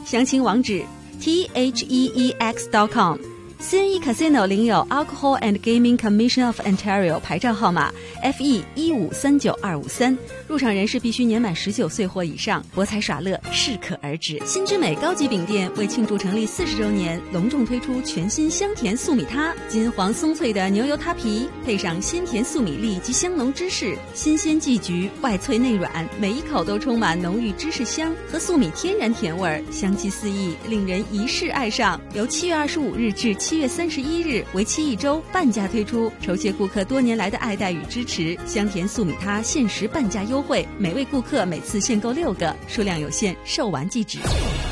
详情网址 theex.com。CNE Casino 领有 Alcohol and Gaming Commission of Ontario 牌照号码 FE1539253，入场人士必须年满19岁或以上，博彩耍乐适可而止。新之美高级饼店为庆祝成立40周年，隆重推出全新香甜素米他，金黄松脆的牛油他皮，配上鲜甜素米粒及香浓芝士，新鲜季橘，外脆内软，每一口都充满浓郁芝士香和素米天然甜味，香气四溢，令人一试爱上。由7月25日至7月31日，为期1周，半价推出，酬谢顾客多年来的爱戴与支持。香甜素米他限时半价优惠，每位顾客每次限购6个，数量有限，售完即止。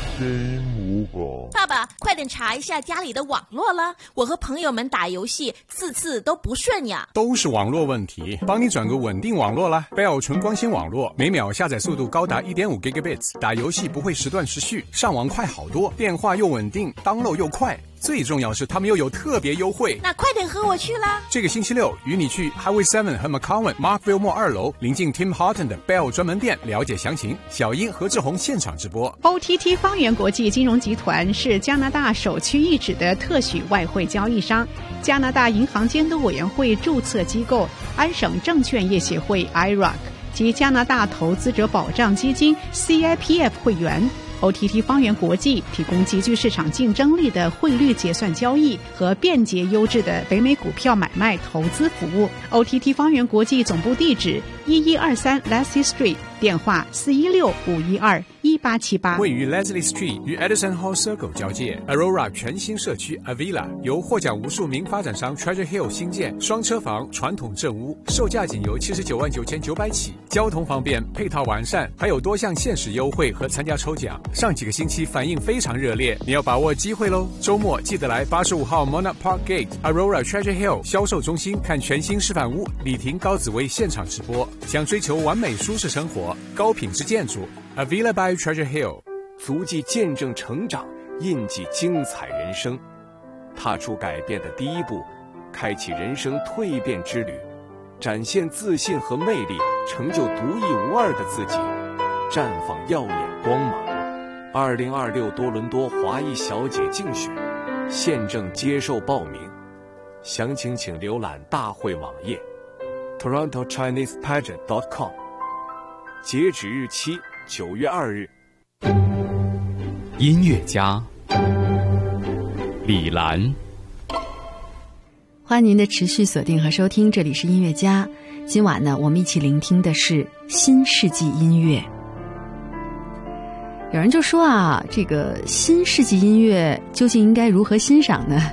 爸爸，快点查一下家里的网络了，我和朋友们打游戏次都不顺呀。 都是网络问题，帮你转个稳定网络啦。Bell 纯光纤网络，每秒下载速度高达 1.5 Gigabits， 打游戏不会时断时续，上网快好多，电话又稳定， download 又快。最重要是他们又有特别优惠， 那快点和我去啦！ 这个星期六与你去 Highway 7和 McCowan Markville Mall 2楼，临近 Tim Horton 的 Bell 专门店，了解详情。小英何志宏现场直播。 OTT 方圆国际金融集团是加拿大首屈一指的特许外汇交易商，加拿大银行监督委员会注册机构，安省证券业协会 IROC 及加拿大投资者保障基金 CIPF 会员。OTT 方圆国际提供极具市场竞争力的汇率结算交易和便捷优质的北美股票买卖投资服务。OTT 方圆国际总部地址1123 Leslie Street， 电话416-512-1878。 位于 Leslie Street 与 Edison Hall Circle 交界 Aurora 全新社区 Avila， 由获奖无数名发展商 Treasure Hill 新建，双车房传统正屋，售价仅由799900起，交通方便，配套完善，还有多项限时优惠和参加抽奖。上几个星期反应非常热烈，你要把握机会咯！周末记得来85号 Monarch Park Gate Aurora Treasure Hill 销售中心看全新示范屋，李婷、高紫薇现场直播。想追求完美舒适生活，高品质建筑 Avila by Treasure Hill， 足迹见证成长，印记精彩人生，踏出改变的第一步，开启人生蜕变之旅，展现自信和魅力，成就独一无二的自己，绽放耀眼光芒。2026多伦多华裔小姐竞选现正接受报名，详情请浏览大会网页 TorontoChinesePageant.com， 截止日期9月2日。 音乐家李兰， 欢迎您的持续锁定和收听，这里是音乐家。今晚呢，我们一起聆听的是新世纪音乐。有人就说啊，这个新世纪音乐究竟应该如何欣赏呢？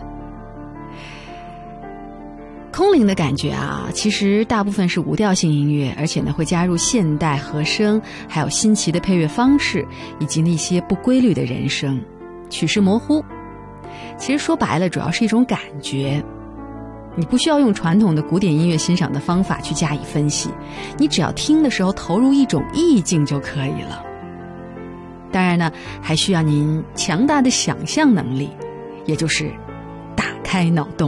空灵的感觉啊，其实大部分是无调性音乐，而且呢会加入现代和声，还有新奇的配乐方式，以及那些不规律的人声，曲式模糊。其实说白了，主要是一种感觉。你不需要用传统的古典音乐欣赏的方法去加以分析，你只要听的时候投入一种意境就可以了。当然呢，还需要您强大的想象能力，也就是打开脑洞。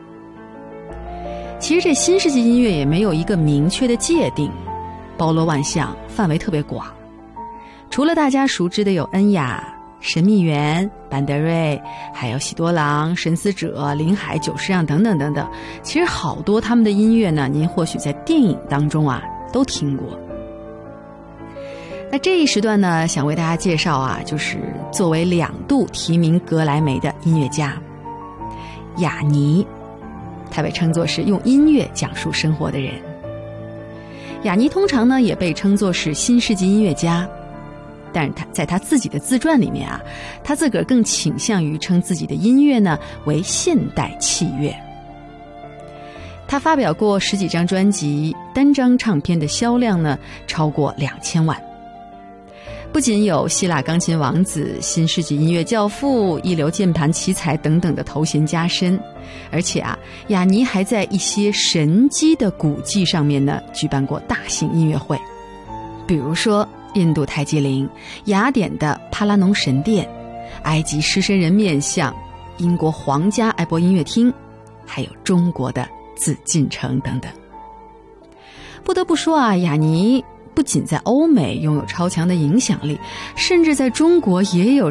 其实这新世纪音乐也没有一个明确的界定，包罗万象，范围特别广。除了大家熟知的有恩雅、神秘园、班德瑞，还有喜多郎、神思者、林海、久石让等等等等，其实好多他们的音乐呢，您或许在电影当中啊都听过。那这一时段呢，想为大家介绍啊，就是作为2度提名格莱美的音乐家雅尼，他被称作是用音乐讲述生活的人。雅尼通常呢也被称作是新世纪音乐家，但是他在他自己的自传里面啊，他自个儿更倾向于称自己的音乐呢为现代器乐。他发表过10几张专辑，单张唱片的销量呢超过2000万。不仅有希腊钢琴王子、新世纪音乐教父、一流键盘奇才等等的头衔加身，而且啊，雅尼还在一些神迹的古迹上面呢举办过大型音乐会，比如说印度泰姬陵、雅典的帕拉农神殿、埃及狮身人面像、英国皇家艾伯音乐厅，还有中国的紫禁城等等。不得不说啊，雅尼不仅在欧美拥有超强的影响力，甚至在中国也有